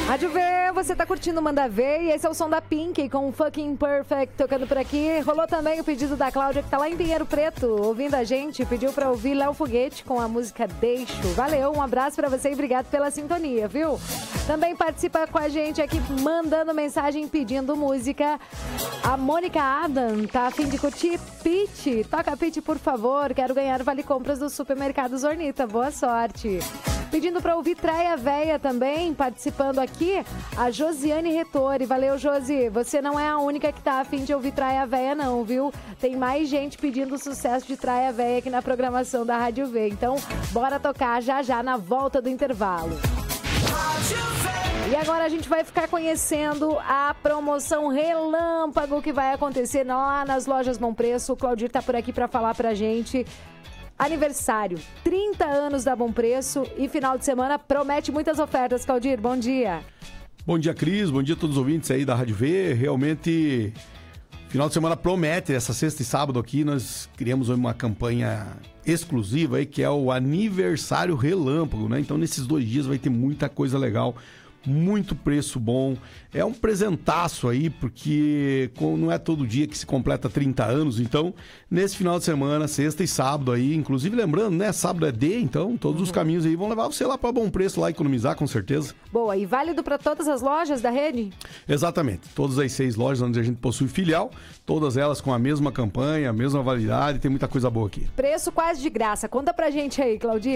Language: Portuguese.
Rádio V, você tá curtindo Manda Ver e esse é o som da Pink com Fucking Perfect tocando por aqui. Rolou também o pedido da Cláudia, que tá lá em Pinheiro Preto, ouvindo a gente, pediu pra ouvir Léo Foguete com a música Deixo. Valeu, um abraço pra você e obrigado pela sintonia, viu? Também participa com a gente aqui, mandando mensagem, pedindo música. A Mônica Adam tá a fim de curtir Pitty. Toca Pitty, por favor, quero ganhar vale compras do Supermercado Zornita. Boa sorte. Pedindo pra ouvir Traia Véia também, participando aqui, a Josiane Rettore. Valeu, Josi. Você não é a única que tá a fim de ouvir Traia Véia, não, viu? Tem mais gente pedindo o sucesso de Traia Véia aqui na programação da Rádio V. Então, bora tocar já na volta do intervalo. E agora a gente vai ficar conhecendo a promoção Relâmpago que vai acontecer lá nas lojas Bom Preço. O Claudir tá por aqui pra falar pra gente. Aniversário, 30 anos da Bom Preço e final de semana promete muitas ofertas. Claudir, bom dia. Bom dia, Cris. Bom dia a todos os ouvintes aí da Rádio V. Realmente, final de semana promete. Essa sexta e sábado aqui nós criamos uma campanha exclusiva aí, que é o Aniversário Relâmpago, né? Então, nesses 2 dias vai ter muita coisa legal. Muito preço bom, é um presentaço aí, porque não é todo dia que se completa 30 anos, então nesse final de semana, sexta e sábado aí, inclusive lembrando, né, sábado é D, então todos os caminhos aí vão levar você lá para Bom Preço, lá economizar com certeza. Boa, e válido para todas as lojas da rede? Exatamente, todas as 6 lojas onde a gente possui filial, todas elas com a mesma campanha, a mesma validade, tem muita coisa boa aqui. Preço quase de graça, conta pra gente aí, Claudir.